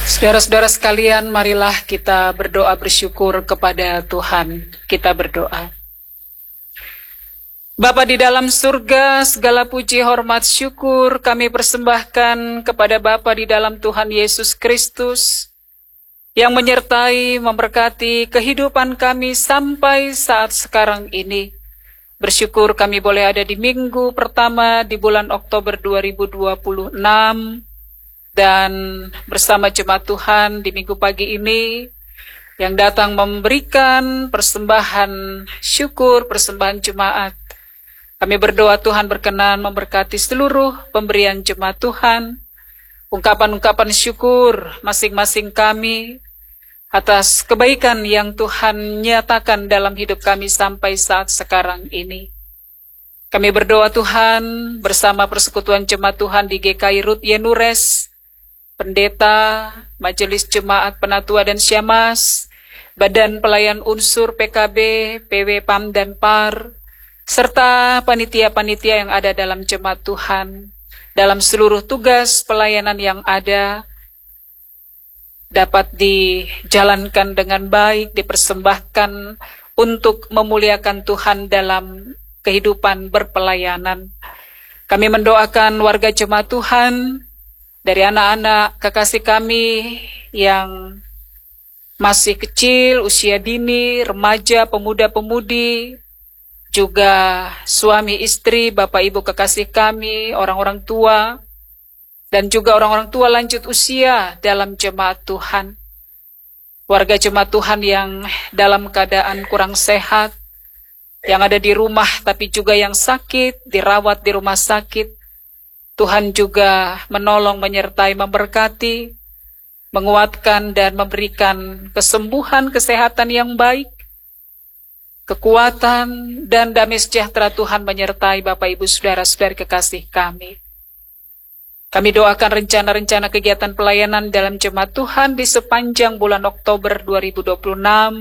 Saudara-saudara sekalian, marilah kita berdoa bersyukur kepada Tuhan. Kita berdoa. Bapa di dalam surga, segala puji, hormat, syukur kami persembahkan kepada Bapa di dalam Tuhan Yesus Kristus yang menyertai, memberkati kehidupan kami sampai saat sekarang ini. Bersyukur kami boleh ada di minggu pertama di bulan Oktober 2026 dan bersama jemaat Tuhan di minggu pagi ini yang datang memberikan persembahan syukur, persembahan jemaat. Kami berdoa Tuhan berkenan memberkati seluruh pemberian jemaat Tuhan, ungkapan-ungkapan syukur masing-masing kami atas kebaikan yang Tuhan nyatakan dalam hidup kami sampai saat sekarang ini. Kami berdoa Tuhan bersama persekutuan jemaat Tuhan di GKI Ruth Yenures, pendeta, majelis jemaat penatua dan syamas, badan pelayan unsur PKB, PW PAM dan PAR, serta panitia-panitia yang ada dalam jemaat Tuhan, dalam seluruh tugas pelayanan yang ada, dapat dijalankan dengan baik, dipersembahkan untuk memuliakan Tuhan dalam kehidupan berpelayanan. Kami mendoakan warga jemaat Tuhan, dari anak-anak kekasih kami yang masih kecil, usia dini, remaja, pemuda-pemudi, juga suami istri, bapak ibu kekasih kami, orang-orang tua, dan juga orang-orang tua lanjut usia dalam jemaat Tuhan. Warga jemaat Tuhan yang dalam keadaan kurang sehat, yang ada di rumah tapi juga yang sakit, dirawat di rumah sakit. Tuhan juga menolong, menyertai, memberkati, menguatkan dan memberikan kesembuhan, kesehatan yang baik, kekuatan dan damai sejahtera Tuhan menyertai Bapak Ibu Saudara-saudari kekasih kami. Kami doakan rencana-rencana kegiatan pelayanan dalam jemaat Tuhan di sepanjang bulan Oktober 2026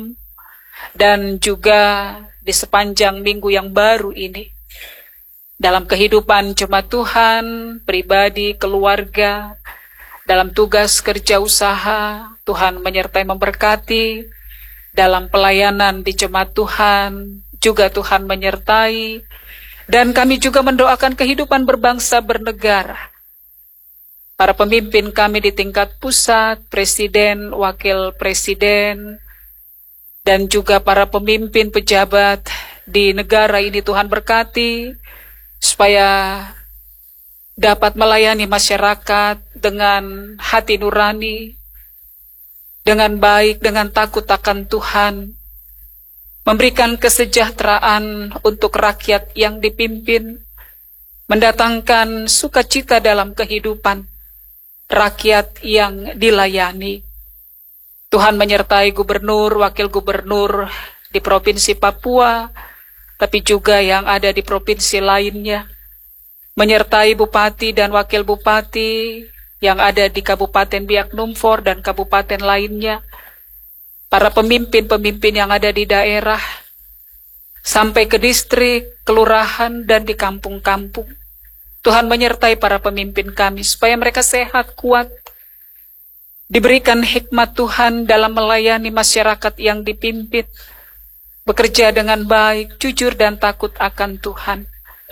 dan juga di sepanjang minggu yang baru ini. Dalam kehidupan jemaat Tuhan, pribadi, keluarga, dalam tugas kerja usaha, Tuhan menyertai memberkati. Dalam pelayanan di jemaat Tuhan, juga Tuhan menyertai. Dan kami juga mendoakan kehidupan berbangsa bernegara. Para pemimpin kami di tingkat pusat, presiden, wakil presiden, dan juga para pemimpin pejabat di negara ini Tuhan berkati, supaya dapat melayani masyarakat dengan hati nurani, dengan baik, dengan takut akan Tuhan, memberikan kesejahteraan untuk rakyat yang dipimpin, mendatangkan sukacita dalam kehidupan rakyat yang dilayani. Tuhan menyertai gubernur, wakil gubernur di Provinsi Papua, tapi juga yang ada di provinsi lainnya, menyertai bupati dan wakil bupati yang ada di Kabupaten Biak Numfor dan kabupaten lainnya, para pemimpin-pemimpin yang ada di daerah, sampai ke distrik, kelurahan, dan di kampung-kampung. Tuhan menyertai para pemimpin kami, supaya mereka sehat, kuat, diberikan hikmat Tuhan dalam melayani masyarakat yang dipimpin, bekerja dengan baik, jujur dan takut akan Tuhan.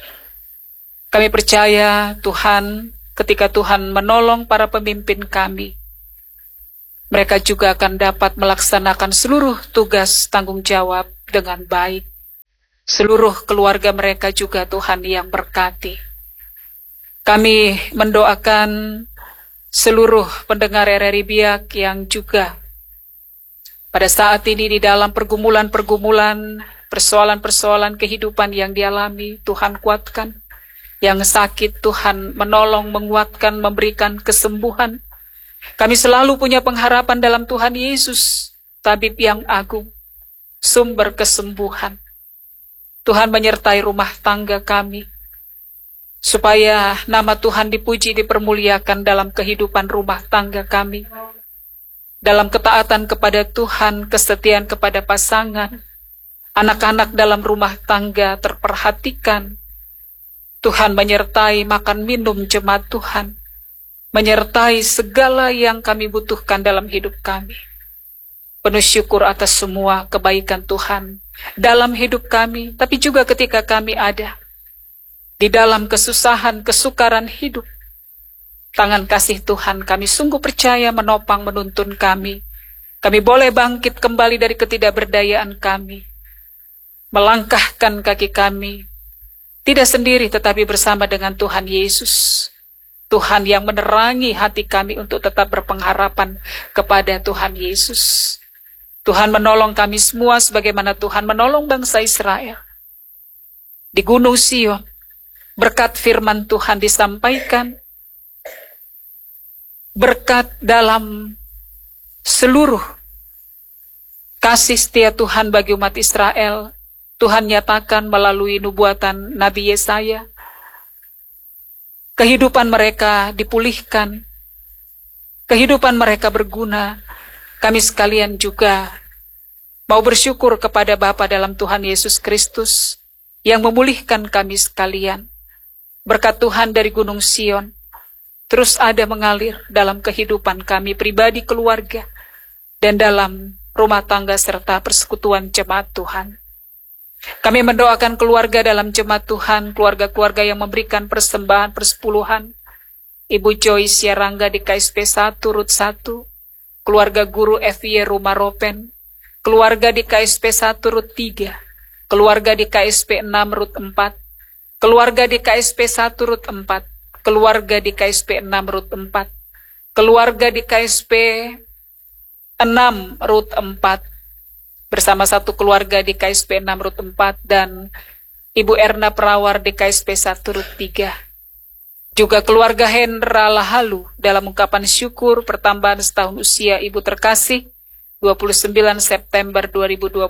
Kami percaya Tuhan, ketika Tuhan menolong para pemimpin kami, mereka juga akan dapat melaksanakan seluruh tugas tanggung jawab dengan baik. Seluruh keluarga mereka juga Tuhan yang berkati. Kami mendoakan seluruh pendengar RRI Biak yang juga pada saat ini di dalam pergumulan-pergumulan, persoalan-persoalan kehidupan yang dialami, Tuhan kuatkan. Yang sakit Tuhan menolong, menguatkan, memberikan kesembuhan. Kami selalu punya pengharapan dalam Tuhan Yesus, tabib yang agung, sumber kesembuhan. Tuhan menyertai rumah tangga kami, supaya nama Tuhan dipuji, dipermuliakan dalam kehidupan rumah tangga kami. Dalam ketaatan kepada Tuhan, kesetiaan kepada pasangan, anak-anak dalam rumah tangga terperhatikan. Tuhan menyertai makan minum jemaat Tuhan. menyertai segala yang kami butuhkan dalam hidup kami. Penuh syukur atas semua kebaikan Tuhan dalam hidup kami, tapi juga ketika kami ada di dalam kesusahan, kesukaran hidup. Tangan kasih Tuhan kami sungguh percaya menopang, menuntun kami. Kami boleh bangkit kembali dari ketidakberdayaan kami, melangkahkan kaki kami, tidak sendiri tetapi bersama dengan Tuhan Yesus. Tuhan yang menerangi hati kami untuk tetap berpengharapan kepada Tuhan Yesus. Tuhan menolong kami semua sebagaimana Tuhan menolong bangsa Israel. Di Gunung Sion, berkat firman Tuhan disampaikan, berkat dalam seluruh kasih setia Tuhan bagi umat Israel, Tuhan nyatakan melalui nubuatan Nabi Yesaya. Kehidupan mereka dipulihkan, kehidupan mereka berguna. Kami sekalian juga mau bersyukur kepada Bapa dalam Tuhan Yesus Kristus yang memulihkan kami sekalian. Berkat Tuhan dari Gunung Sion terus ada mengalir dalam kehidupan kami pribadi, keluarga, dan dalam rumah tangga serta persekutuan jemaat Tuhan. Kami mendoakan keluarga dalam jemaat Tuhan, keluarga-keluarga yang memberikan persembahan persepuluhan. Ibu Joyce Yarangga di KSP 1 Rut 1, keluarga guru FY Rumah Ropen, keluarga di KSP 1 Rut 3, keluarga di KSP 6 Rut 4, keluarga di KSP 1 Rut 4, keluarga di KSP 6 Rut 4, keluarga di KSP 6 Rut 4, bersama satu keluarga di KSP 6 Rut 4, dan Ibu Erna Perawar di KSP 1 Rut 3. Juga keluarga Hendra Lahalu dalam ungkapan syukur pertambahan setahun usia Ibu terkasih 29 September 2026.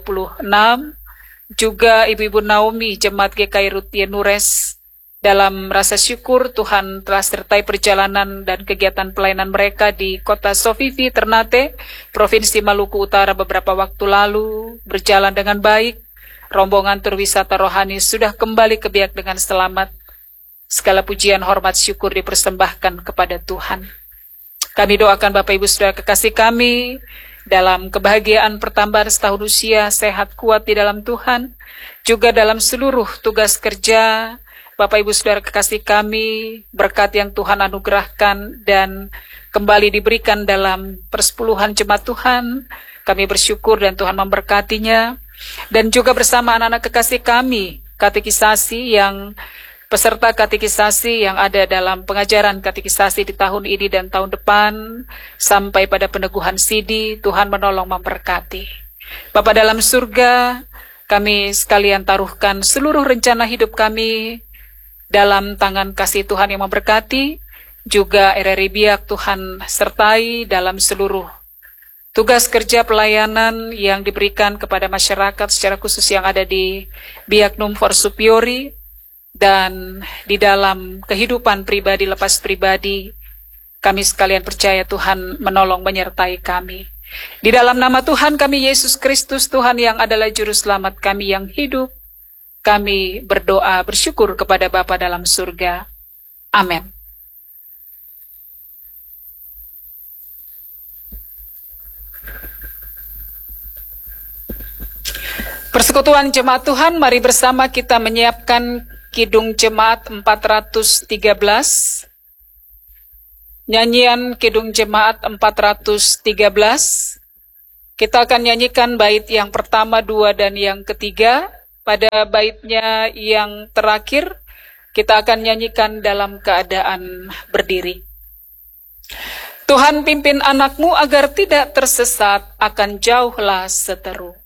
Juga Ibu-Ibu Naomi Jemaat GKI Rutie Nures dalam rasa syukur Tuhan telah sertai perjalanan dan kegiatan pelayanan mereka di kota Sofifi, Ternate, Provinsi Maluku Utara beberapa waktu lalu berjalan dengan baik. Rombongan tur wisata rohani sudah kembali ke Biak dengan selamat. Segala pujian, hormat, syukur dipersembahkan kepada Tuhan. Kami doakan Bapak Ibu Saudara kekasih kami dalam kebahagiaan pertambahan setahun usia, sehat kuat di dalam Tuhan, juga dalam seluruh tugas kerja. Bapak Ibu Saudara kekasih kami, berkat yang Tuhan anugerahkan dan kembali diberikan dalam persepuluhan jemaat Tuhan, kami bersyukur dan Tuhan memberkatinya. Dan juga bersama anak-anak kekasih kami, katekisasi yang peserta katekisasi yang ada dalam pengajaran katekisasi di tahun ini dan tahun depan, sampai pada peneguhan sidi, Tuhan menolong memberkati. Bapa dalam surga, kami sekalian taruhkan seluruh rencana hidup kami dalam tangan kasih Tuhan yang memberkati. Juga RRI Biak Tuhan sertai dalam seluruh tugas kerja pelayanan yang diberikan kepada masyarakat secara khusus yang ada di Biak Numfor Supiori. Dan di dalam kehidupan pribadi lepas pribadi, kami sekalian percaya Tuhan menolong menyertai kami. Di dalam nama Tuhan kami Yesus Kristus, Tuhan yang adalah juru selamat kami yang hidup, kami berdoa bersyukur kepada Bapa dalam surga. Amin. Persekutuan Jemaat Tuhan, mari bersama kita menyiapkan Kidung Jemaat 413, nyanyian Kidung Jemaat 413. Kita akan nyanyikan bait yang pertama, dua, dan yang ketiga. Pada baitnya yang terakhir, kita akan nyanyikan dalam keadaan berdiri. Tuhan pimpin anakmu agar tidak tersesat, akan jauhlah seteru.